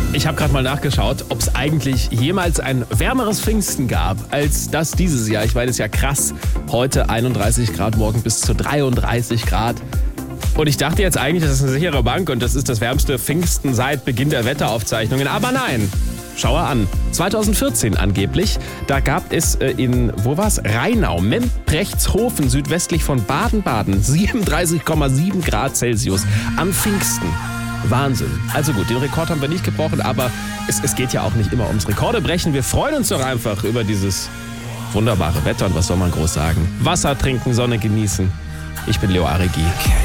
Ich habe gerade mal nachgeschaut, ob es eigentlich jemals ein wärmeres Pfingsten gab als das dieses Jahr. Ich meine, es ist ja krass. Heute 31 Grad, morgen bis zu 33 Grad. Und ich dachte jetzt eigentlich, das ist eine sichere Bank und das ist das wärmste Pfingsten seit Beginn der Wetteraufzeichnungen. Aber nein, schau an. 2014 angeblich, da gab es in, Rheinau, Memprechtshofen, südwestlich von Baden-Baden, 37,7 Grad Celsius am Pfingsten. Wahnsinn. Also gut, den Rekord haben wir nicht gebrochen, aber es geht ja auch nicht immer ums Rekorde brechen. Wir freuen uns doch einfach über dieses wunderbare Wetter und was soll man groß sagen? Wasser trinken, Sonne genießen. Ich bin Leo Aregi.